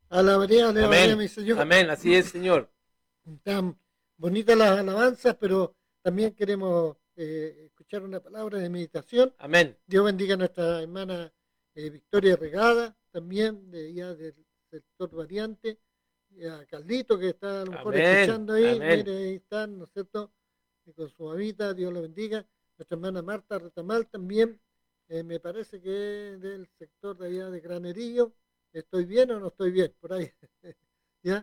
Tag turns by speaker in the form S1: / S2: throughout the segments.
S1: Alabaré,
S2: Amén.
S1: mi Señor.
S2: Amén. Así es, Señor.
S1: Tan bonitas las alabanzas, pero también queremos escuchar una palabra de meditación.
S2: Amén.
S1: Dios bendiga a nuestra hermana Victoria Regada, también de ya del sector variante, y a Carlito que está a lo mejor
S2: Amén.
S1: escuchando ahí,
S2: Amén.
S1: mire, ahí están, ¿no es cierto? Y con su mamita, Dios la bendiga. Nuestra hermana Marta Retamal también, me parece que es del sector de allá de Granerillo. ¿Estoy bien o no estoy bien? Por ahí. ¿Ya?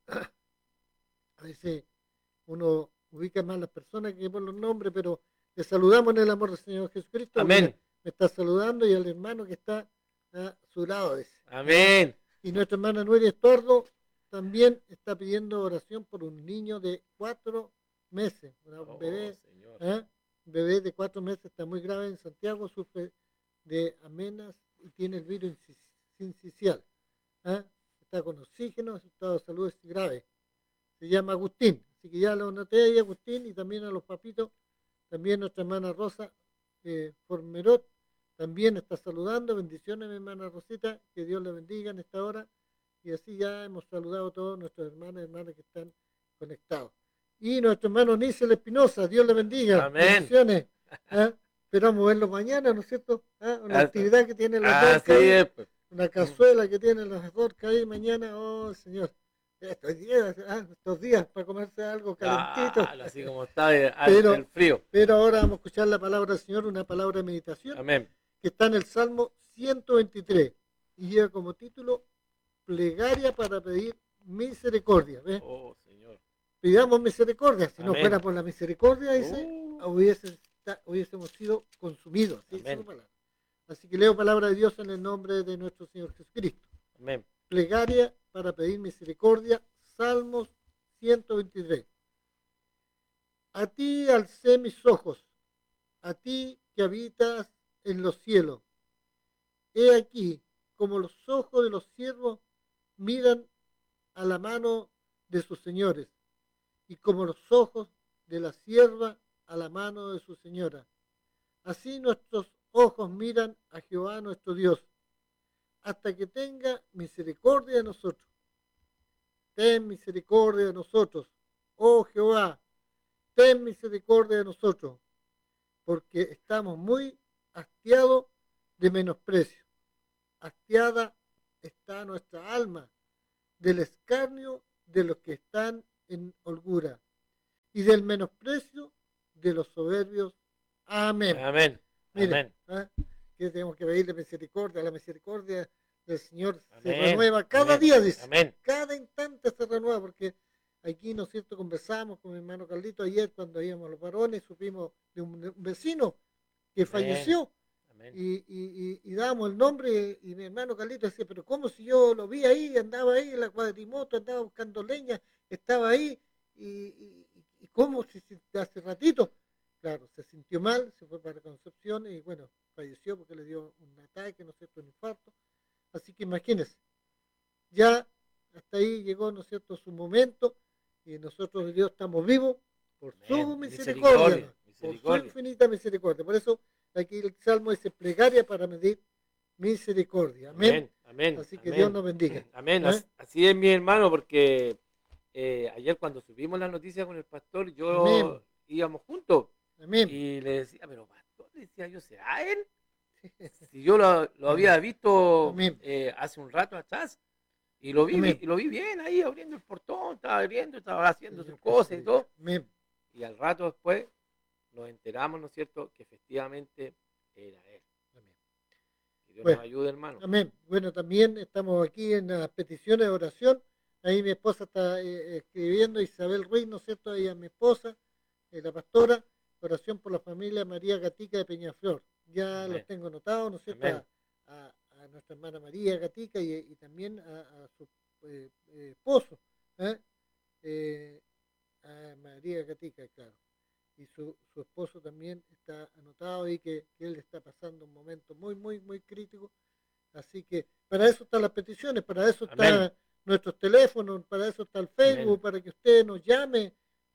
S1: A veces uno ubica más las personas que por los nombres, pero le saludamos en el amor del Señor Jesucristo, porque
S2: Amén.
S1: me está saludando y al hermano que está a su lado. Dice, ¿ya?
S2: Amén.
S1: Y nuestra hermana Nuria Estuardo también está pidiendo oración por un niño de 4 meses, un
S2: Oh,
S1: bebé,
S2: Señor.
S1: ¿eh? Un bebé de 4 meses, está muy grave en Santiago, sufre de amenas y tiene el virus sincicial. ¿Eh? Está con oxígeno, su estado de salud es grave. Se llama Agustín, así que ya lo noté ahí, Agustín, y también a los papitos, también nuestra hermana Rosa Formerot, también está saludando, bendiciones mi hermana Rosita, que Dios le bendiga en esta hora, y así ya hemos saludado a todos nuestros hermanos y hermanas que están conectados. Y nuestro hermano Nícel Espinosa, Dios le bendiga,
S2: Amén.
S1: bendiciones. ¿Ah? Esperamos verlo mañana, ¿no es cierto? ¿Ah? Una actividad que tienen las
S2: Así
S1: Dorcas ahí,
S2: es, pues.
S1: una cazuela que tienen las Dorcas ahí mañana, oh Señor. Estos días para comerse algo calentito.
S2: Claro, así como está el
S1: Pero,
S2: frío.
S1: pero ahora vamos a escuchar la palabra del Señor, una palabra de meditación
S2: Amén.
S1: que está en el Salmo 123 y lleva como título Plegaria para pedir misericordia. ¿Ves?
S2: Oh, Señor.
S1: Pidamos misericordia. Si no
S2: Amén.
S1: fuera por la misericordia, dice,
S2: Uh,
S1: hubiésemos sido consumidos. ¿Sí? Esa es
S2: amén.
S1: su palabra. Así que leo palabra de Dios en el nombre de nuestro Señor Jesucristo.
S2: Amén.
S1: Plegaria para pedir misericordia, Salmos 123. A ti alcé mis ojos, a ti que habitas en los cielos. He aquí, como los ojos de los siervos miran a la mano de sus señores, y como los ojos de la sierva a la mano de su señora. Así nuestros ojos miran a Jehová nuestro Dios, hasta que tenga misericordia de nosotros. Ten misericordia de nosotros, oh Jehová, ten misericordia de nosotros, porque estamos muy hastiados de menosprecio. Hastiada está nuestra alma del escarnio de los que están en holgura y del menosprecio de los soberbios. Amén.
S2: Amén.
S1: Mire,
S2: Amén.
S1: ¿eh? Que tenemos que pedirle misericordia. La misericordia del Señor se
S2: Amén.
S1: renueva cada
S2: Amén.
S1: día, dice.
S2: Amén.
S1: Cada instante se renueva, porque aquí, ¿no es cierto?, conversamos con mi hermano Carlito ayer cuando íbamos a los varones, supimos de un vecino que
S2: Amén.
S1: falleció
S2: Amén.
S1: y dábamos el nombre y mi hermano Carlito decía, pero ¿cómo si yo lo vi ahí, andaba ahí en la cuadrimoto, andaba buscando leña, estaba ahí y cómo si hace ratito? Claro, se sintió mal, se fue para Concepción y bueno, falleció porque le dio un ataque, ¿no es cierto?, un infarto. Así que imagínense, ya hasta ahí llegó, ¿no es cierto?, su momento y nosotros, Dios, estamos vivos por su
S2: Amén.
S1: misericordia,
S2: Misericordia.
S1: ¿no? Por su
S2: Misericordia.
S1: infinita misericordia. Por eso aquí el Salmo dice plegaria para medir misericordia. Amén.
S2: Amén. Amén.
S1: Así que Dios
S2: Amén.
S1: nos bendiga.
S2: Amén.
S1: ¿Eh?
S2: Así es, mi hermano, porque ayer cuando subimos la noticia con el pastor,
S1: Amén.
S2: yo íbamos juntos
S1: Amén.
S2: y le decía, pero pastor, le decía yo, ¿será él? Si yo lo había visto
S1: Amén.
S2: hace un rato atrás y lo vi,
S1: Amén.
S2: y lo vi bien ahí abriendo el portón, estaba abriendo, estaba haciendo sus
S1: Señor
S2: cosas y
S1: Jesucristo.
S2: todo.
S1: Amén.
S2: Y al rato después nos enteramos, ¿no es cierto?, que efectivamente era él.
S1: Amén.
S2: Que Dios nos
S1: Bueno,
S2: ayude, hermano.
S1: amén. Bueno, también estamos aquí en las peticiones de oración. Ahí mi esposa está escribiendo, Isabel Ruiz, ¿no es cierto? Ella es mi esposa, la pastora, oración por la familia María Gatica de Peñaflor. Ya los
S2: Amén.
S1: tengo anotados, ¿no es cierto?
S2: Amén.
S1: A nuestra hermana María Gatica y también a su esposo, ¿eh? Eh, a María Gatica, claro. Y su esposo también está anotado ahí que él está pasando un momento muy, muy, muy crítico. Así que para eso están las peticiones, para eso
S2: Amén.
S1: están nuestros teléfonos, para eso está el
S2: Amén.
S1: Facebook, para que usted nos llame,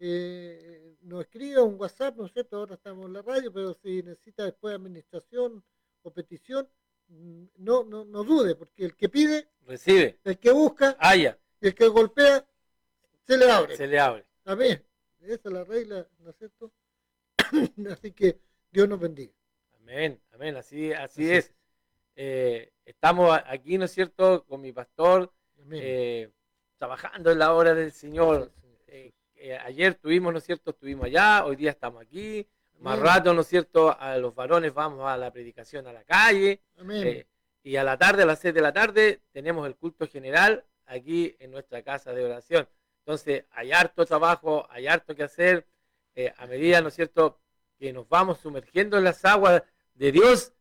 S1: nos escriba un WhatsApp, ¿no es cierto? Ahora estamos en la radio, pero si necesita después administración o petición, no dude, porque el que pide,
S2: Recibe.
S1: El que busca
S2: Haya.
S1: y el que golpea, se le abre.
S2: Se le abre.
S1: Amén. Esa es la regla, ¿no es cierto? Así que Dios nos bendiga.
S2: Amén, amén, así es. Estamos aquí, ¿no es cierto?, con mi pastor, trabajando en la obra del Señor. Ayer tuvimos, ¿no es cierto?, estuvimos allá, hoy día estamos aquí. Más rato, ¿no es cierto?, a los varones vamos a la predicación a la calle. Y a la tarde, a las 6 de la tarde, tenemos el culto general aquí en nuestra casa de oración. Entonces, hay harto trabajo, hay harto que hacer. A medida, ¿no es cierto?, que nos vamos sumergiendo en las aguas de Dios,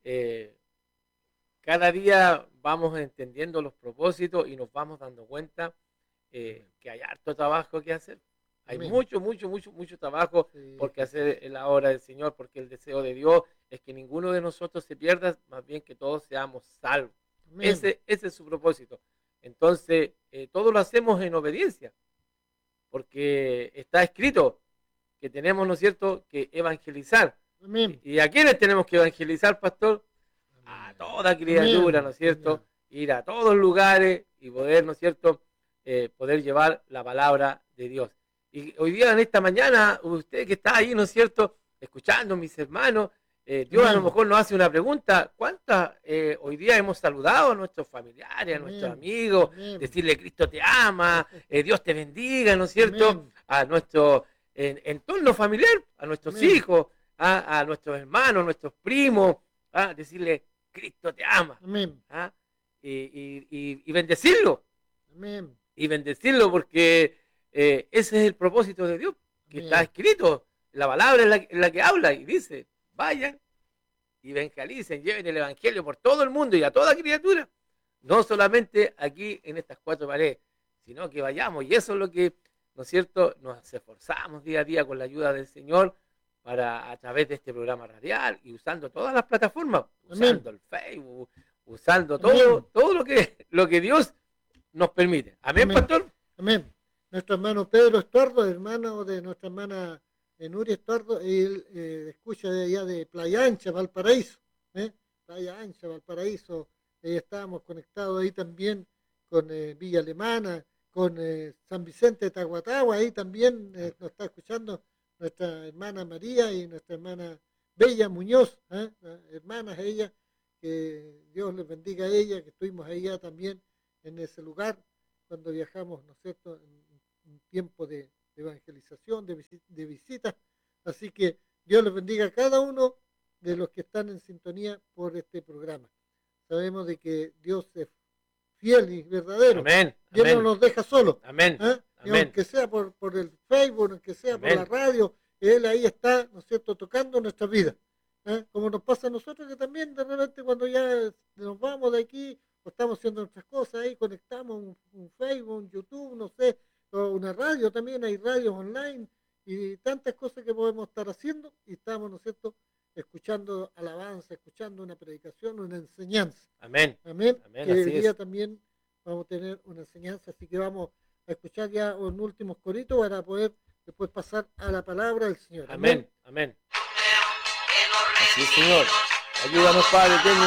S2: cada día vamos entendiendo los propósitos y nos vamos dando cuenta que hay harto trabajo que hacer. Hay mucho trabajo por que hacer en la obra del Señor, porque el deseo de Dios es que ninguno de nosotros se pierda, más bien que todos seamos salvos. Ese es su propósito. Entonces, todo lo hacemos en obediencia, porque está escrito que tenemos, ¿no es cierto?, que evangelizar. ¿Y a quiénes tenemos que evangelizar, pastor? A toda criatura, ¿no es cierto? Ir a todos lugares y poder, ¿no es cierto?, poder llevar la palabra de Dios. Y hoy día, en esta mañana, usted que está ahí, ¿no es cierto?, escuchando, mis hermanos, Dios a lo mejor nos hace una pregunta: ¿cuántas hoy día hemos saludado a nuestros familiares, a nuestros amigos? Decirle: Cristo te ama, Dios te bendiga, ¿no es cierto?, a nuestro entorno familiar, a nuestros hijos, a nuestros hermanos, a nuestros primos, decirle: Cristo te ama, y bendecirlo. Y bendecirlo, porque ese es el propósito de Dios, que está escrito. La palabra es la que habla y dice: vayan y evangelicen, lleven el evangelio por todo el mundo y a toda criatura, no solamente aquí en estas 4 paredes, sino que vayamos. Y eso es lo que, ¿no es cierto?, nos esforzamos día a día con la ayuda del Señor, para, a través de este programa radial y usando todas las plataformas, usando el Facebook, usando todo lo que Dios nos permite. Amén, pastor.
S1: Amén. Nuestro hermano Pedro Estuardo, hermano de nuestra hermana Nuria Estuardo, él escucha de allá de Playa Ancha, Valparaíso. Playa Ancha, Valparaíso. Estábamos conectados ahí también con Villa Alemana, con San Vicente de Tahuatahua, ahí también nos está escuchando nuestra hermana María y nuestra hermana Bella Muñoz, hermanas ella, que Dios les bendiga a ella, que estuvimos allá también en ese lugar cuando viajamos, ¿no es cierto?, en un tiempo de evangelización, de visita. Así que Dios les bendiga a cada uno de los que están en sintonía por este programa. Sabemos de que Dios es fiel y verdadero.
S2: Amén.
S1: Dios no nos deja solos.
S2: Amén.
S1: Y aunque sea por el Facebook, aunque sea por la radio, Él ahí está, ¿no es cierto?, tocando nuestra vida. Como nos pasa a nosotros, que también de repente cuando ya nos vamos de aquí, o estamos haciendo nuestras cosas, ahí conectamos un Facebook, un YouTube, no sé, o una radio también, hay radios online, y tantas cosas que podemos estar haciendo, y estamos, ¿no es cierto?, escuchando alabanza, escuchando una predicación, una enseñanza.
S2: Amén.
S1: Amén.
S2: Amén.
S1: Que
S2: Así
S1: hoy día
S2: es.
S1: también vamos a tener una enseñanza, así que vamos a escuchar ya un último corito para poder después pasar a la palabra del Señor.
S2: Amén. Amén. Así es, Señor. Ayúdanos, Padre eterno.